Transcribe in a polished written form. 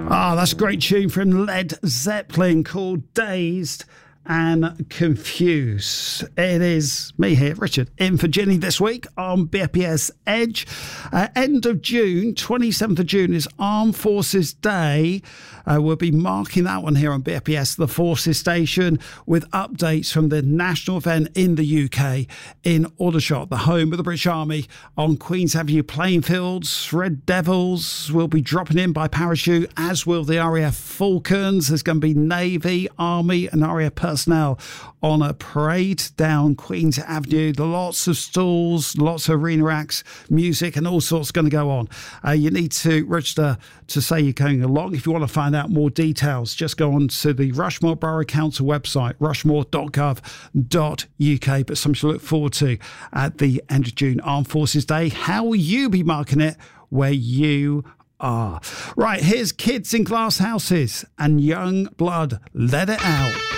That's a great tune from Led Zeppelin called Dazed and Confused. It is me here, Richard, in for Ginny this week on BFBS Edge. End of June, 27th of June is Armed Forces Day. We'll be marking that one here on BFBS, the Forces Station, with updates from the national event in the UK in Aldershot, the home of the British Army on Queen's Avenue playing fields. Red Devils will be dropping in by parachute, as will the RAF Falcons. There's going to be Navy, Army and RAF personnel on a parade down Queen's Avenue. Lots of stalls, lots of arena acts, music and all sorts going to go on. You need to register to say you're going along. If you want to find out more details, just go on to the Rushmore Borough Council website, rushmore.gov.uk. But something to look forward to at the end of June, Armed Forces Day. How will you be marking it where you are? Right, here's Kids in Glass Houses and Young Blood, Let It Out.